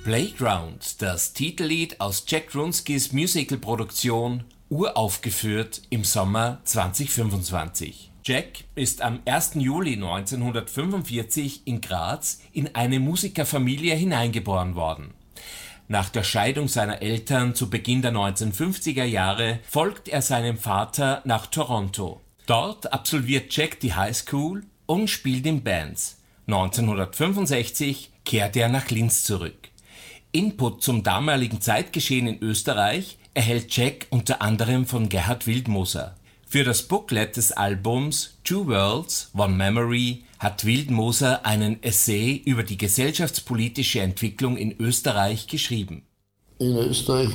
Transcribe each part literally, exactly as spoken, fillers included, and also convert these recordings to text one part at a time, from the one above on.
Playground, das Titellied aus Jack Wronskis Musicalproduktion, uraufgeführt im Sommer zweitausendfünfundzwanzig. Jack ist am ersten Juli neunzehnhundertfünfundvierzig in Graz in eine Musikerfamilie hineingeboren worden. Nach der Scheidung seiner Eltern zu Beginn der neunzehnhundertfünfziger Jahre folgt er seinem Vater nach Toronto. Dort absolviert Jack die Highschool und spielt in Bands. neunzehnhundertfünfundsechzig kehrt er nach Linz zurück. Input zum damaligen Zeitgeschehen in Österreich erhält Jack unter anderem von Gerhard Wildmoser. Für das Booklet des Albums Two Worlds, One Memory hat Wildmoser einen Essay über die gesellschaftspolitische Entwicklung in Österreich geschrieben. In Österreich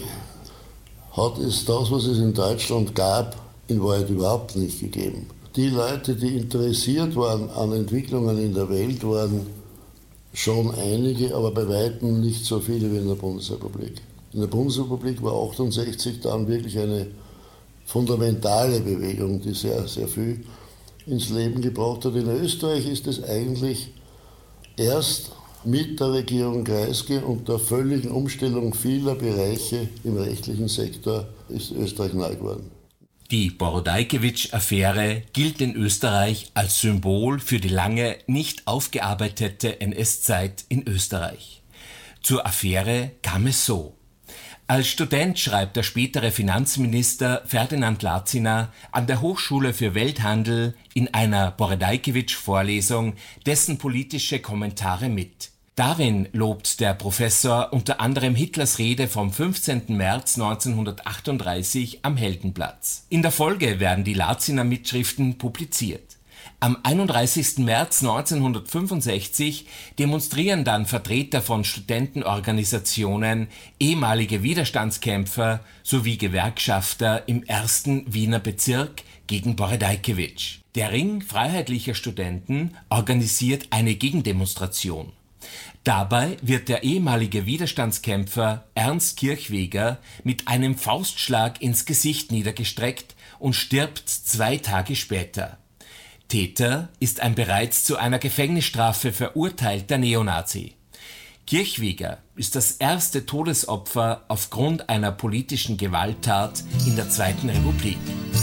hat es das, was es in Deutschland gab, in Wahrheit überhaupt nicht gegeben. Die Leute, die interessiert waren an Entwicklungen in der Welt, waren schon einige, aber bei weitem nicht so viele wie in der Bundesrepublik. In der Bundesrepublik war achtundsechzig dann wirklich eine fundamentale Bewegung, die sehr, sehr viel ins Leben gebracht hat. In Österreich ist es eigentlich erst mit der Regierung Kreisky und der völligen Umstellung vieler Bereiche im rechtlichen Sektor ist Österreich neu geworden. Die Borodajkewitsch-Affäre gilt in Österreich als Symbol für die lange nicht aufgearbeitete N S-Zeit in Österreich. Zur Affäre kam es so. Als Student schreibt der spätere Finanzminister Ferdinand Latziner an der Hochschule für Welthandel in einer Borodajkewitsch-Vorlesung dessen politische Kommentare mit. Darin lobt der Professor unter anderem Hitlers Rede vom fünfzehnten März neunzehnhundertachtunddreißig am Heldenplatz. In der Folge werden die Latziner-Mitschriften publiziert. Am einunddreißigsten März neunzehnhundertfünfundsechzig demonstrieren dann Vertreter von Studentenorganisationen, ehemalige Widerstandskämpfer sowie Gewerkschafter im ersten Wiener Bezirk gegen Borodajkewitsch. Der Ring freiheitlicher Studenten organisiert eine Gegendemonstration. Dabei wird der ehemalige Widerstandskämpfer Ernst Kirchweger mit einem Faustschlag ins Gesicht niedergestreckt und stirbt zwei Tage später. Täter ist ein bereits zu einer Gefängnisstrafe verurteilter Neonazi. Kirchweger ist das erste Todesopfer aufgrund einer politischen Gewalttat in der Zweiten Republik.